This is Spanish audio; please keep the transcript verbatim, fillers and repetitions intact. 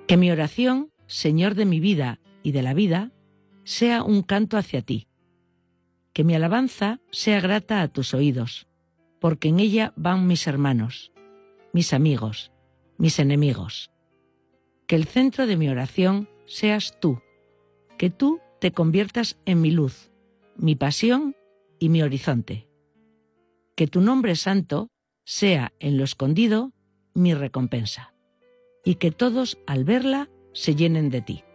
Que mi oración, Señor de mi vida y de la vida, sea un canto hacia ti. Que mi alabanza sea grata a tus oídos, porque en ella van mis hermanos, mis amigos, mis enemigos. Que el centro de mi oración seas tú, que tú te conviertas en mi luz, mi pasión y mi horizonte. Que tu nombre santo sea en lo escondido mi recompensa, y que todos al verla se llenen de ti.